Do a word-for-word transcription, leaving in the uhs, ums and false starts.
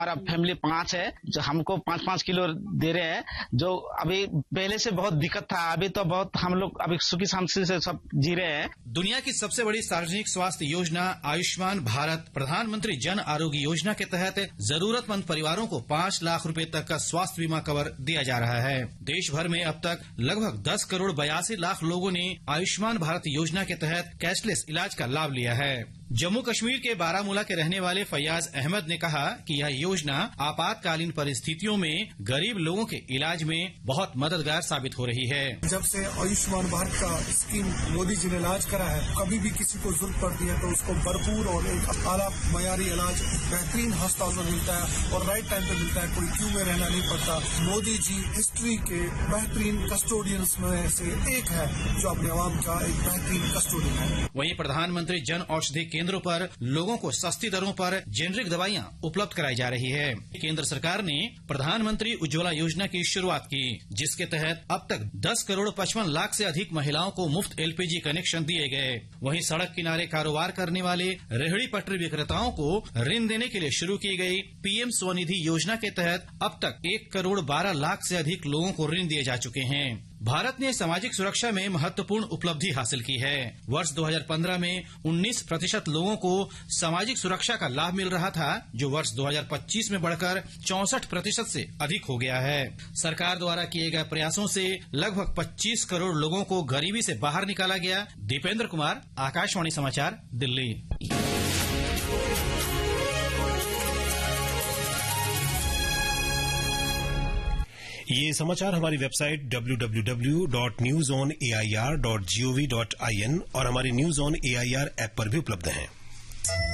हमारा फैमिली पांच है, जो हमको पांच पांच किलो दे रहे हैं, जो अभी पहले से बहुत दिक्कत था, अभी तो बहुत हम लोग अभी सुखी शांति से सब जी रहे हैं। दुनिया की सबसे बड़ी सार्वजनिक स्वास्थ्य योजना आयुष्मान भारत प्रधानमंत्री जन आरोग्य योजना के तहत जरूरतमंद परिवारों को पाँच लाख रुपए तक का स्वास्थ्य बीमा कवर दिया जा रहा है। देश भर में अब तक लगभग दस करोड़ बयासी लाख लोगों ने आयुष्मान भारत योजना के तहत कैशलेस इलाज का लाभ लिया है। जम्मू कश्मीर के बारामूला के रहने वाले फैयाज अहमद ने कहा कि यह योजना आपातकालीन परिस्थितियों में गरीब लोगों के इलाज में बहुत मददगार साबित हो रही है। जब से आयुष्मान भारत का स्कीम मोदी जी ने इलाज करा है, कभी भी किसी को जरूरत पड़ती है तो उसको भरपूर और एक आला मयारी इलाज बेहतरीन अस्पताल में मिलता है और राइट टाइम पे मिलता है। कोई क्यू में रहना नहीं पड़ता। मोदी जी हिस्ट्री के बेहतरीन कस्टोडियंस में से एक है, जो अपने आवाम का एक बेहतरीन कस्टोडियन है। वहीं प्रधानमंत्री जन औषधि केंद्रों पर लोगों को सस्ती दरों पर जेनरिक दवाइयां उपलब्ध कराई जा रही है। केंद्र सरकार ने प्रधानमंत्री उज्ज्वला योजना की शुरुआत की, जिसके तहत अब तक दस करोड़ पचपन लाख से अधिक महिलाओं को मुफ्त एलपीजी कनेक्शन दिए गए। वहीं सड़क किनारे कारोबार करने वाले रेहड़ी पटरी विक्रेताओं को ऋण देने के लिए शुरू की गई पीएम स्वनिधि योजना के तहत अब तक एक करोड़ बारह लाख से अधिक लोगों को ऋण दिए जा चुके हैं। भारत ने सामाजिक सुरक्षा में महत्वपूर्ण उपलब्धि हासिल की है। वर्ष दो हज़ार पंद्रह में उन्नीस प्रतिशत लोगों को सामाजिक सुरक्षा का लाभ मिल रहा था, जो वर्ष दो हज़ार पच्चीस में बढ़कर चौसठ प्रतिशत से अधिक हो गया है। सरकार द्वारा किए गए प्रयासों से लगभग पच्चीस करोड़ लोगों को गरीबी से बाहर निकाला गया। दीपेंद्र कुमार, आकाशवाणी समाचार, दिल्ली। ये समाचार हमारी website W W W dot news on A I R dot G O V dot I N और हमारी news on A I R app पर भी उपलब्ध हैं।